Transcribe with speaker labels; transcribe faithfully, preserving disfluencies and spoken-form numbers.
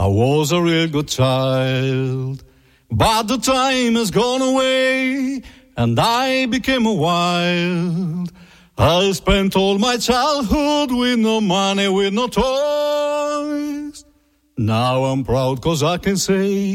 Speaker 1: I was a real good child, but the time has gone away, and I became a wild. I spent all my childhood with no money, with no toys. Now I'm proud 'cause I can say